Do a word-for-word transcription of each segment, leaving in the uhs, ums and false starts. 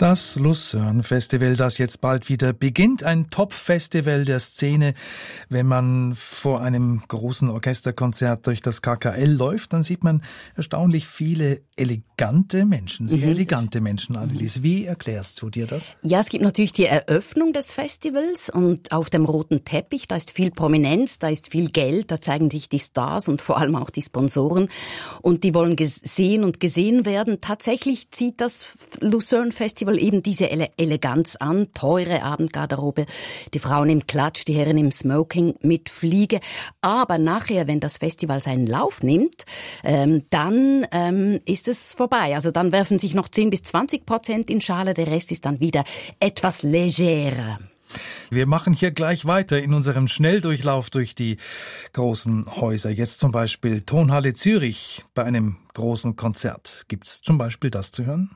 Das Lucerne Festival, das jetzt bald wieder beginnt, ein Top-Festival der Szene. Wenn man vor einem großen Orchesterkonzert durch das K K L läuft, dann sieht man erstaunlich viele elegante Menschen, sehr mhm. elegante Menschen, Annelies. Wie erklärst du dir das? Ja, es gibt natürlich die Eröffnung des Festivals und auf dem roten Teppich, da ist viel Prominenz, da ist viel Geld, da zeigen sich die Stars und vor allem auch die Sponsoren und die wollen gesehen und gesehen werden. Tatsächlich zieht das Lucerne Festival eben diese Ele- Eleganz an, teure Abendgarderobe, die Frauen im Klatsch, die Herren im Smoking mit Fliege. Aber nachher, wenn das Festival seinen Lauf nimmt, ähm, dann ähm, ist es vorbei. Also dann werfen sich noch zehn bis zwanzig Prozent in Schale, der Rest ist dann wieder etwas legerer. Wir machen hier gleich weiter in unserem Schnelldurchlauf durch die großen Häuser. Jetzt zum Beispiel Tonhalle Zürich bei einem großen Konzert. Gibt's zum Beispiel das zu hören?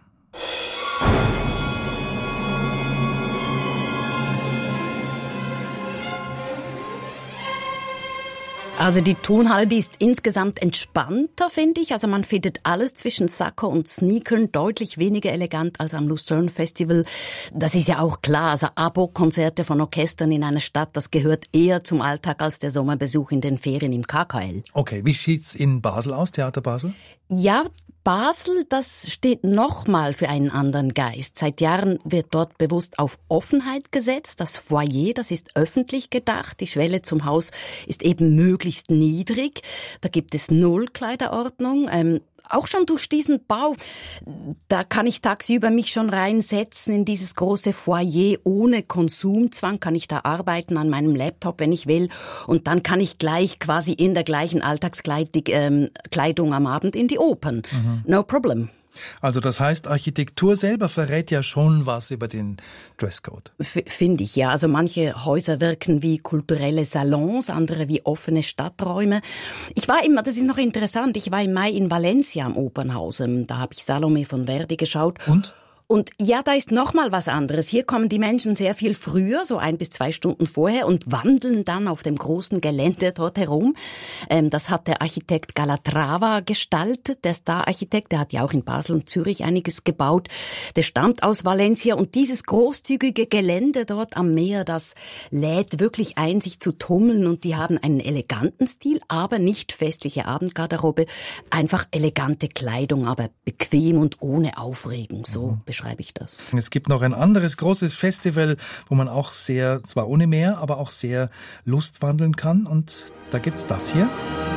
Also die Tonhalle, die ist insgesamt entspannter, finde ich. Also man findet alles zwischen Sakko und Sneakern deutlich weniger elegant als am Lucerne Festival. Das ist ja auch klar. Also Abo-Konzerte von Orchestern in einer Stadt, das gehört eher zum Alltag als der Sommerbesuch in den Ferien im K K L. Okay, wie sieht's in Basel aus, Theater Basel? Ja, Basel, das steht nochmal für einen anderen Geist. Seit Jahren wird dort bewusst auf Offenheit gesetzt. Das Foyer, das ist öffentlich gedacht. Die Schwelle zum Haus ist eben möglichst niedrig. Da gibt es Null-Kleiderordnung. Ähm, auch schon durch diesen Bau, da kann ich tagsüber mich schon reinsetzen in dieses große Foyer. Ohne Konsumzwang kann ich da arbeiten an meinem Laptop, wenn ich will. Und dann kann ich gleich quasi in der gleichen Alltagskleidung ähm, Kleidung am Abend in die Opern. Mhm. No problem. Also das heißt, Architektur selber verrät ja schon was über den Dresscode. F- Finde ich, ja. Also manche Häuser wirken wie kulturelle Salons, andere wie offene Stadträume. Ich war immer, das ist noch interessant, ich war im Mai in Valencia am Opernhaus. Da habe ich Salome von Verdi geschaut. Und? Und ja, da ist noch mal was anderes. Hier kommen die Menschen sehr viel früher, so ein bis zwei Stunden vorher, und wandeln dann auf dem großen Gelände dort herum. Ähm, das hat der Architekt Calatrava gestaltet, der Star-Architekt. Der hat ja auch in Basel und Zürich einiges gebaut. Der stammt aus Valencia und dieses großzügige Gelände dort am Meer, das lädt wirklich ein, sich zu tummeln, und die haben einen eleganten Stil, aber nicht festliche Abendgarderobe. Einfach elegante Kleidung, aber bequem und ohne Aufregung. So mhm. schreibe ich das. Es gibt noch ein anderes großes Festival, wo man auch sehr, zwar ohne Meer, aber auch sehr lustwandeln kann. Und da gibt's das hier.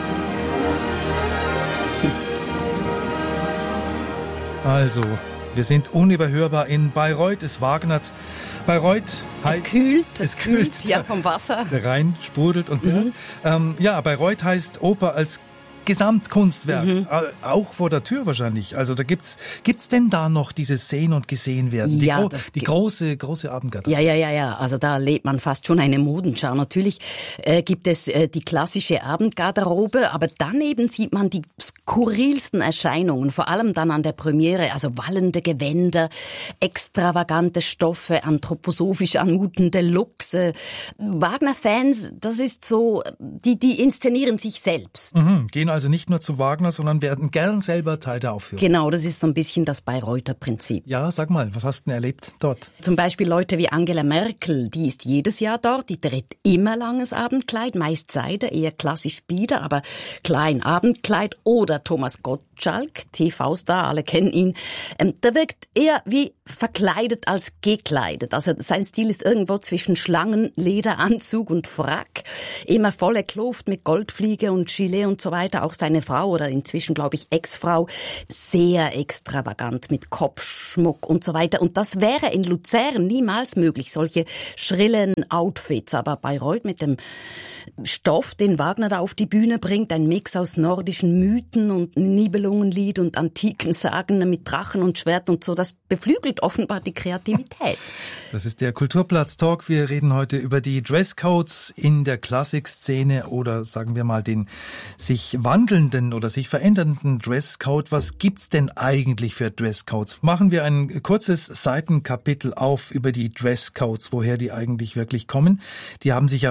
Also, wir sind unüberhörbar in Bayreuth. Es wagnet. Bayreuth heißt... Es kühlt. Es kühlt. Ja, vom Wasser. Der Rhein sprudelt und mhm. ähm, ja, Bayreuth heißt Oper als Gesamtkunstwerk, mhm. auch vor der Tür wahrscheinlich. Also da gibt's gibt's denn da noch dieses Sehen und Gesehen werden? Die, ja, gro- das die große große Abendgarderobe. Ja, ja, ja, ja. Also da lebt man fast schon eine Modenschau. Natürlich äh, gibt es äh, die klassische Abendgarderobe, aber daneben sieht man die skurrilsten Erscheinungen, vor allem dann an der Premiere. Also wallende Gewänder, extravagante Stoffe, anthroposophisch anmutende Looks. Äh, Wagner-Fans, das ist so, die die inszenieren sich selbst. Mhm, gehen also nicht nur zu Wagner, sondern werden gern selber Teil der Aufführung. Genau, das ist so ein bisschen das Bayreuther Prinzip. Ja, sag mal, was hast du denn erlebt dort? Zum Beispiel Leute wie Angela Merkel, die ist jedes Jahr dort, die trägt immer langes Abendkleid, meist Seide, eher klassisch bieder, aber klein Abendkleid. Oder Thomas Gottschalk, T V-Star, alle kennen ihn. Ähm, der wirkt eher wie verkleidet als gekleidet. Also sein Stil ist irgendwo zwischen Schlangen, Lederanzug und Frack. Immer volle Kluft mit Goldfliege und Gilet und so weiter. Auch seine Frau oder inzwischen, glaube ich, Ex-Frau, sehr extravagant mit Kopfschmuck und so weiter. Und das wäre in Luzern niemals möglich, solche schrillen Outfits. Aber Bayreuth mit dem Stoff, den Wagner da auf die Bühne bringt, ein Mix aus nordischen Mythen und Nibelungenlied und antiken Sagen mit Drachen und Schwert und so, das beflügelt offenbar die Kreativität. Das ist der Kulturplatz-Talk. Wir reden heute über die Dresscodes in der Klassikszene oder sagen wir mal den sich wandelnden oder sich verändernden Dresscode. Was gibt's denn eigentlich für Dresscodes? Machen wir ein kurzes Seitenkapitel auf über die Dresscodes, woher die eigentlich wirklich kommen. Die haben sich ja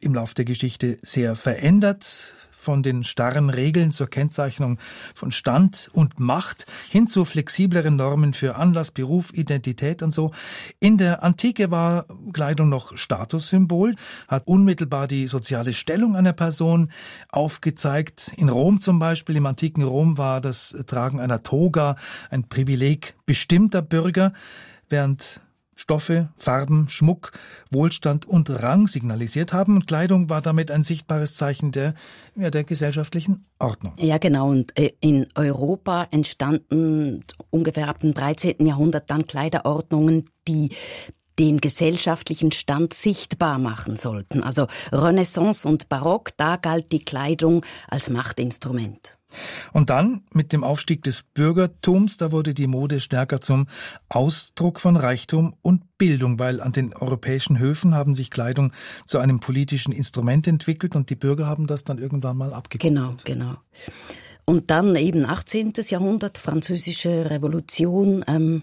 im Laufe der Geschichte sehr verändert. Von den starren Regeln zur Kennzeichnung von Stand und Macht hin zu flexibleren Normen für Anlass, Beruf, Identität und so. In der Antike war Kleidung noch Statussymbol, hat unmittelbar die soziale Stellung einer Person aufgezeigt. In Rom zum Beispiel, im antiken Rom, war das Tragen einer Toga ein Privileg bestimmter Bürger, während Stoffe, Farben, Schmuck, Wohlstand und Rang signalisiert haben. Und Kleidung war damit ein sichtbares Zeichen der, ja, der gesellschaftlichen Ordnung. Ja, genau. Und in Europa entstanden ungefähr ab dem dreizehnten Jahrhundert dann Kleiderordnungen, die den gesellschaftlichen Stand sichtbar machen sollten. Also Renaissance und Barock, da galt die Kleidung als Machtinstrument. Und dann mit dem Aufstieg des Bürgertums, da wurde die Mode stärker zum Ausdruck von Reichtum und Bildung, weil an den europäischen Höfen haben sich Kleidung zu einem politischen Instrument entwickelt und die Bürger haben das dann irgendwann mal abgegeben. Genau, genau. Und dann eben achtzehnten Jahrhundert, französische Revolution, ähm,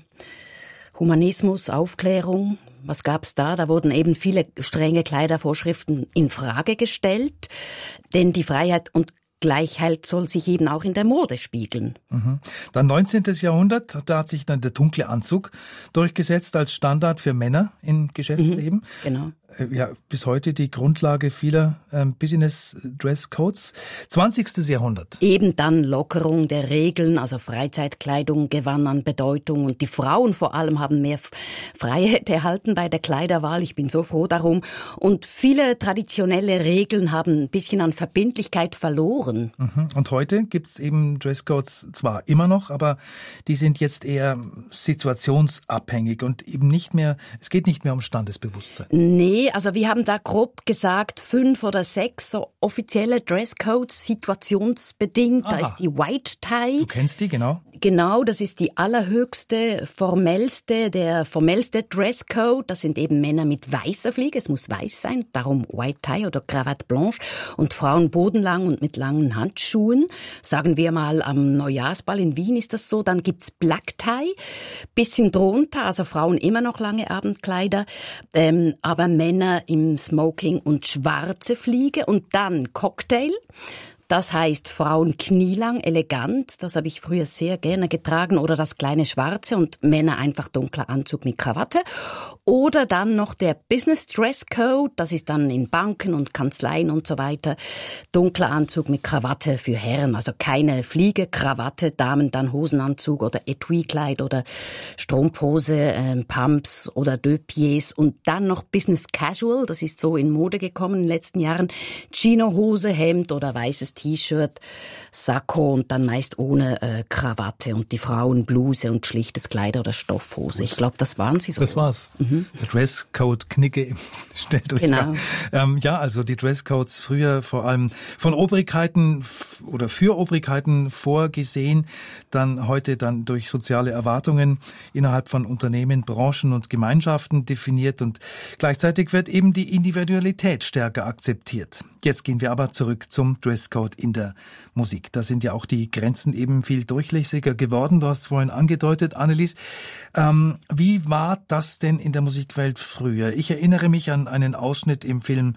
Humanismus, Aufklärung. Was gab's da? Da wurden eben viele strenge Kleidervorschriften in Frage gestellt, denn die Freiheit und Gleichheit soll sich eben auch in der Mode spiegeln. Mhm. Dann neunzehnten Jahrhundert, da hat sich dann der dunkle Anzug durchgesetzt als Standard für Männer im Geschäftsleben. Mhm, genau. Ja, bis heute die Grundlage vieler ähm, Business-Dresscodes. zwanzigsten Jahrhundert. Eben dann Lockerung der Regeln, also Freizeitkleidung gewann an Bedeutung und die Frauen vor allem haben mehr Freiheit erhalten bei der Kleiderwahl. Ich bin so froh darum. Und viele traditionelle Regeln haben ein bisschen an Verbindlichkeit verloren. Mhm. Und heute gibt's eben Dresscodes zwar immer noch, aber die sind jetzt eher situationsabhängig und eben nicht mehr, es geht nicht mehr um Standesbewusstsein. Nee, also wir haben da grob gesagt, fünf oder sechs so offizielle Dresscodes, situationsbedingt. Aha. Da ist die White Tie. Du kennst die, genau. Genau, das ist die allerhöchste, formellste, der formellste Dresscode. Das sind eben Männer mit weißer Fliege, es muss weiß sein, darum White Tie oder Cravate Blanche. Und Frauen bodenlang und mit langen Handschuhen. Sagen wir mal, am Neujahrsball in Wien ist das so. Dann gibt's Black Tie, bisschen drunter, also Frauen immer noch lange Abendkleider, ähm, aber Männer im Smoking und schwarze Fliege. Und dann Cocktail. Das heißt Frauen knielang, elegant, das habe ich früher sehr gerne getragen, oder das kleine Schwarze und Männer einfach dunkler Anzug mit Krawatte. Oder dann noch der Business Dress Code, das ist dann in Banken und Kanzleien und so weiter, dunkler Anzug mit Krawatte für Herren, also keine Fliege, Krawatte, Damen dann Hosenanzug oder Etui-Kleid oder Strumpfhose, äh, Pumps oder Deux-Pieds und dann noch Business Casual, das ist so in Mode gekommen in den letzten Jahren, Chino-Hose, Hemd oder weißes T-Shirt, Sakko und dann meist ohne äh, Krawatte und die Frauen Bluse und schlichtes Kleider oder Stoffhose. Ich glaube, das waren sie so. Das war's. Mhm. Der Dresscode-Knicke stellt euch genau. Ähm, ja, also die Dresscodes früher vor allem von Obrigkeiten f- oder für Obrigkeiten vorgesehen, dann heute dann durch soziale Erwartungen innerhalb von Unternehmen, Branchen und Gemeinschaften definiert und gleichzeitig wird eben die Individualität stärker akzeptiert. Jetzt gehen wir aber zurück zum Dresscode in der Musik. Da sind ja auch die Grenzen eben viel durchlässiger geworden. Du hast es vorhin angedeutet, Annelies. Ähm, wie war das denn in der Musikwelt früher? Ich erinnere mich an einen Ausschnitt im Film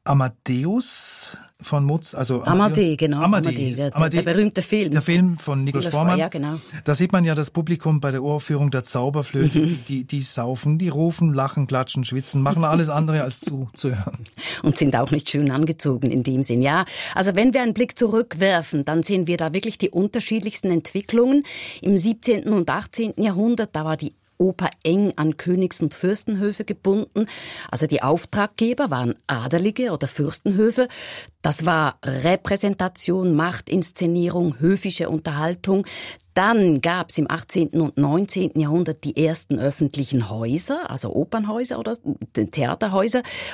Amadeus von Mozart. Also Amadee, genau. Amadee, Amadee, der, Amadee, der berühmte Film. Der Film von Nikolaus Forman. Ja, genau. Da sieht man ja das Publikum bei der Uraufführung der Zauberflöte. Mhm. Die, die, die saufen, die rufen, lachen, klatschen, schwitzen, machen alles andere als zu, zu hören. Und sind auch nicht schön angezogen in dem Sinn. Ja, also wenn wir einen Blick zurückwerfen, dann sehen wir da wirklich die unterschiedlichsten Entwicklungen. Im siebzehnten und achtzehnten Jahrhundert, da war die Oper eng an Königs- und Fürstenhöfe gebunden. Also die Auftraggeber waren Adelige oder Fürstenhöfe. Das war Repräsentation, Machtinszenierung, höfische Unterhaltung. Dann gab's im achtzehnten und neunzehnten Jahrhundert die ersten öffentlichen Häuser, also Opernhäuser oder Theaterhäuser.